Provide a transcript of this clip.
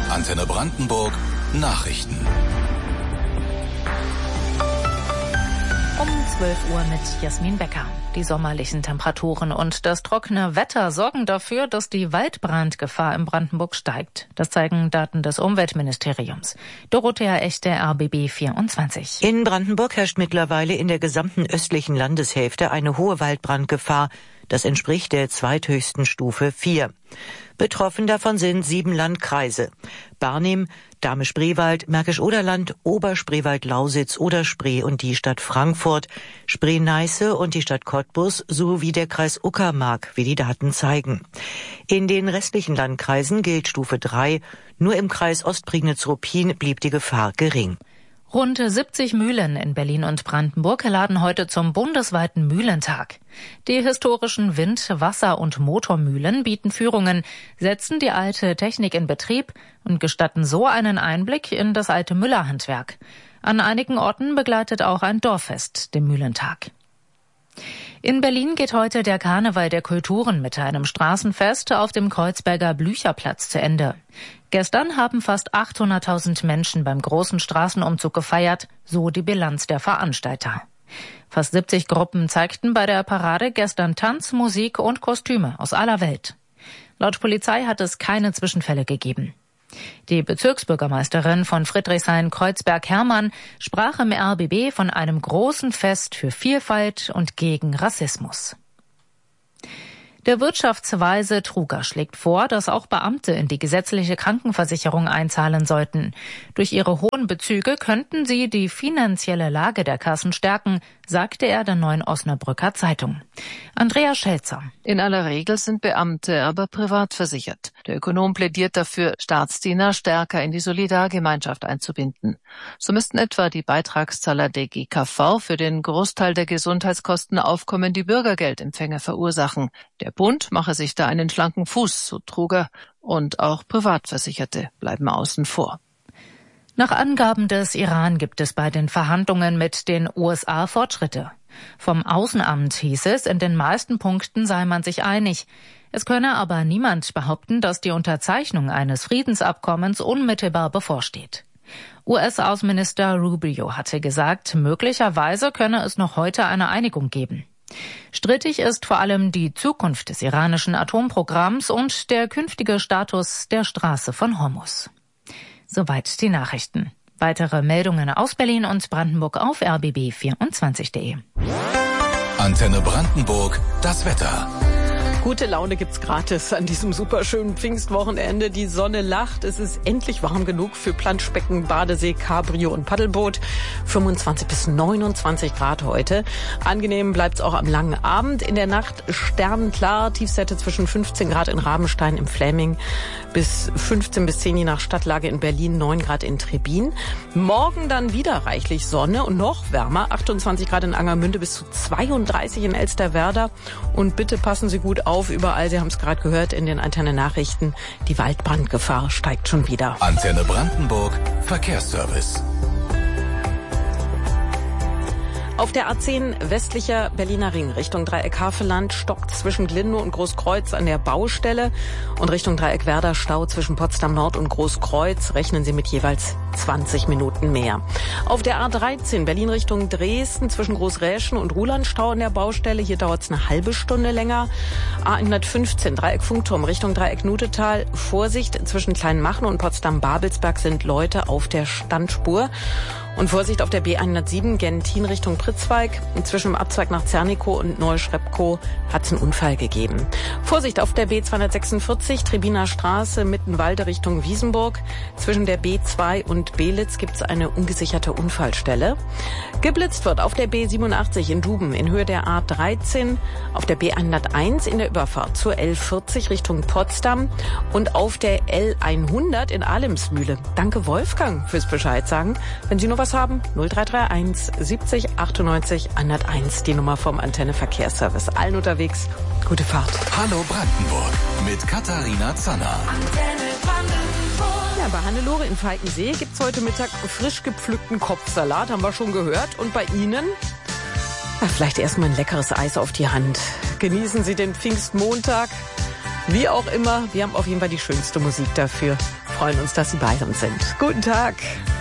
Antenne Brandenburg Nachrichten. Um 12 Uhr mit Jasmin Becker. Die sommerlichen Temperaturen und das trockene Wetter sorgen dafür, dass die Waldbrandgefahr in Brandenburg steigt. Das zeigen Daten des Umweltministeriums. Dorothea Echte, RBB 24. In Brandenburg herrscht mittlerweile in der gesamten östlichen Landeshälfte eine hohe Waldbrandgefahr. Das entspricht der zweithöchsten Stufe 4. Betroffen davon sind 7 Landkreise: Barnim, Dahme-Spreewald, Märkisch-Oderland, Oberspreewald-Lausitz, Oder-Spree und die Stadt Frankfurt, Spree-Neiße und die Stadt Cottbus sowie der Kreis Uckermark, wie die Daten zeigen. In den restlichen Landkreisen gilt Stufe 3. Nur im Kreis Ostprignitz-Ruppin blieb die Gefahr gering. Rund 70 Mühlen in Berlin und Brandenburg laden heute zum bundesweiten Mühlentag. Die historischen Wind-, Wasser- und Motormühlen bieten Führungen, setzen die alte Technik in Betrieb und gestatten so einen Einblick in das alte Müllerhandwerk. An einigen Orten begleitet auch ein Dorffest den Mühlentag. In Berlin geht heute der Karneval der Kulturen mit einem Straßenfest auf dem Kreuzberger Blücherplatz zu Ende. Gestern haben fast 800.000 Menschen beim großen Straßenumzug gefeiert, so die Bilanz der Veranstalter. Fast 70 Gruppen zeigten bei der Parade gestern Tanz, Musik und Kostüme aus aller Welt. Laut Polizei hat es keine Zwischenfälle gegeben. Die Bezirksbürgermeisterin von Friedrichshain-Kreuzberg Hermann sprach im RBB von einem großen Fest für Vielfalt und gegen Rassismus. Der Wirtschaftsweise Truger schlägt vor, dass auch Beamte in die gesetzliche Krankenversicherung einzahlen sollten. Durch ihre hohen Bezüge könnten sie die finanzielle Lage der Kassen stärken, sagte er der Neuen Osnabrücker Zeitung. Andrea Schelzer. In aller Regel sind Beamte aber privat versichert. Der Ökonom plädiert dafür, Staatsdiener stärker in die Solidargemeinschaft einzubinden. So müssten etwa die Beitragszahler der GKV für den Großteil der Gesundheitskosten aufkommende Bürgergeldempfänger verursachen. Der Bund mache sich da einen schlanken Fuß, so Truger, und auch Privatversicherte bleiben außen vor. Nach Angaben des Iran gibt es bei den Verhandlungen mit den USA Fortschritte. Vom Außenamt hieß es, in den meisten Punkten sei man sich einig. Es könne aber niemand behaupten, dass die Unterzeichnung eines Friedensabkommens unmittelbar bevorsteht. US-Außenminister Rubio hatte gesagt, möglicherweise könne es noch heute eine Einigung geben. Strittig ist vor allem die Zukunft des iranischen Atomprogramms und der künftige Status der Straße von Hormuz. Soweit die Nachrichten. Weitere Meldungen aus Berlin und Brandenburg auf rbb24.de. Antenne Brandenburg, das Wetter. Gute Laune gibt's gratis an diesem superschönen Pfingstwochenende. Die Sonne lacht. Es ist endlich warm genug für Planschbecken, Badesee, Cabrio und Paddelboot. 25 bis 29 Grad heute. Angenehm bleibt's auch am langen Abend. In der Nacht sternenklar. Tiefstwerte zwischen 15 Grad in Rabenstein im Fläming bis 15 bis 10 je nach Stadtlage in Berlin, 9 Grad in Trebin. Morgen dann wieder reichlich Sonne und noch wärmer. 28 Grad in Angermünde bis zu 32 in Elsterwerda. Und bitte passen Sie gut auf überall, Sie haben es gerade gehört in den Antenne-Nachrichten, die Waldbrandgefahr steigt schon wieder. Antenne Brandenburg, Verkehrsservice. Auf der A10 westlicher Berliner Ring Richtung Dreieck Havelland stockt zwischen Glindow und Großkreuz an der Baustelle und Richtung Dreieck Werder Stau zwischen Potsdam Nord und Großkreuz. Rechnen Sie mit jeweils 20 Minuten mehr. Auf der A13 Berlin Richtung Dresden zwischen Großräschen und Ruhland Stau an der Baustelle. Hier dauert es eine halbe Stunde länger. A115 Dreieck Funkturm Richtung Dreieck Nutetal. Vorsicht, zwischen Kleinmachnow und Potsdam-Babelsberg sind Leute auf der Standspur. Und Vorsicht auf der B107 Gentin Richtung Pritzwalk. Zwischen dem Abzweig nach Zernikow und Neuschrepkow hat es einen Unfall gegeben. Vorsicht auf der B246 Trebiner Straße Mittenwalde Richtung Wiesenburg. Zwischen der B2 und Belitz gibt es eine ungesicherte Unfallstelle. Geblitzt wird auf der B87 in Duben in Höhe der A13, auf der B101 in der Überfahrt zur L40 Richtung Potsdam und auf der L100 in Alemsmühle. Danke Wolfgang fürs Bescheid sagen. Wenn Sie noch was haben, 0331 70 98 101, die Nummer vom Antenne Verkehrsservice. Allen unterwegs, gute Fahrt. Hallo Brandenburg mit Katharina Zanner. Antenne Brandenburg. Ja, bei Hannelore in Falkensee gibt's heute Mittag frisch gepflückten Kopfsalat, haben wir schon gehört. Und bei Ihnen? Ja, vielleicht erstmal ein leckeres Eis auf die Hand. Genießen Sie den Pfingstmontag. Wie auch immer, wir haben auf jeden Fall die schönste Musik dafür. freuen uns, dass Sie bei uns sind. Guten Tag.